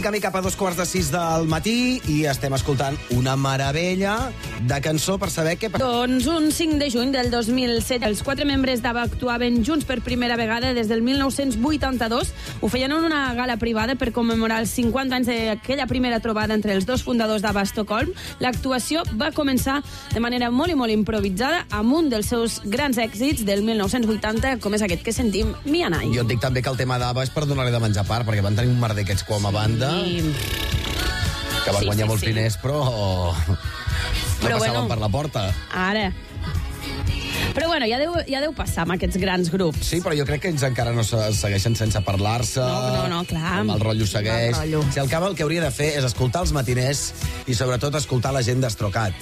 camí cap a 2:45 del matí i estem escoltant una meravella de cançó per saber què... Doncs un 5 de juny del 2007, els 4 membres d'ABBA actuaven junts per primera vegada des del 1982. Ho feien en una gala privada per commemorar els 50 anys d'aquella primera trobada entre els dos fundadors d'ABBA a Estocolm. L'actuació va començar de manera molt i molt improvisada amb un dels seus grans èxits del 1980, com és aquest que sentim, Mi Anai. Jo et dic també que el tema d'ABBA és per donar-li de menjar part, perquè van tenir un merder aquests com a banda, que van guanyar molts diners, però no passaven per la porta. Ara. Però bueno, ja deu passar amb aquests grans grups. Sí, però jo crec que ells encara no segueixen sense parlar-se. No, clar. El rotllo segueix. Si al cap el que hauria de fer és escoltar els matiners i sobretot escoltar la gent d'Estrocat.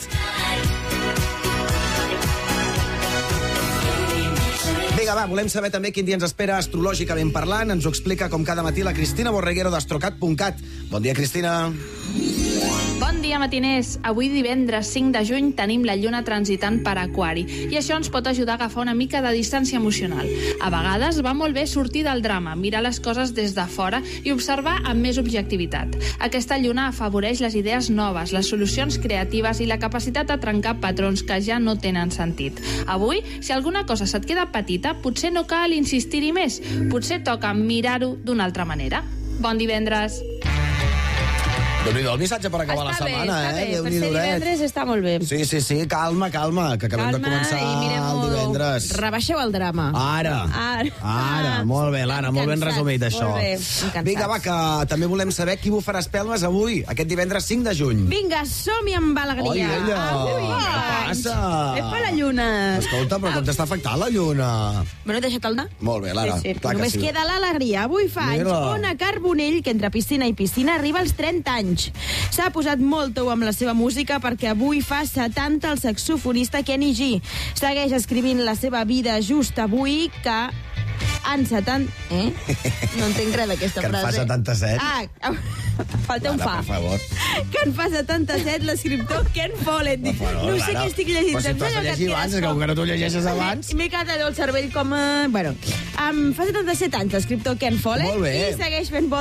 Vinga, va, volem saber també quin dia ens espera astrològicament parlant. Ens ho explica com cada matí la Cristina Borreguero d'Astrocat.cat. Bon dia, Cristina. Bon dia, matiners. Avui divendres 5 de juny tenim la lluna transitant per Aquari i això ens pot ajudar a agafar una mica de distància emocional. A vegades va molt bé sortir del drama, mirar les coses des de fora i observar amb més objectivitat. Aquesta lluna afavoreix les idees noves, les solucions creatives i la capacitat de trencar patrons que ja no tenen sentit. Avui, si alguna cosa se't queda petita, potser no cal insistir-hi més. Potser toca mirar-ho d'una altra manera. Bon divendres. Déu-n'hi-do el missatge per acabar la setmana, Està bé, per ser divendres està molt bé. Sí, calma, que acabem de començar el divendres. Rebaixeu el drama. Ara, molt bé, l'Anna, molt ben resumit, això. Vinga, va, que també volem saber qui bufarà espelmes avui, aquest divendres 5 de juny. Vinga, som-hi amb alegria. Oi, ella, què passa? Epa, la lluna. Escolta, però com t'està afectant la lluna? Me n'he deixat el anar? Molt bé, Lara, clar que Només sí. queda l'alegria. Avui fa anys Ona Carbonell, que entre piscina i piscina arriba als 30 anys. S'ha posat molt tou amb la seva música perquè avui fa 70 el saxofonista Kenny G. Segueix escrivint la seva vida just avui que en 70... No entenc res d'aquesta frase. Que en fa 77. Falta un fa. Per favor. Que en fa 77 l'escriptor Ken Follett. No sé què estic llegint. Però si t'has de llegir abans, és que no t'ho llegeixes abans. M'he quedat allò el cervell com... Bueno, fa 77 anys l'escriptor Ken Follett i segueix fent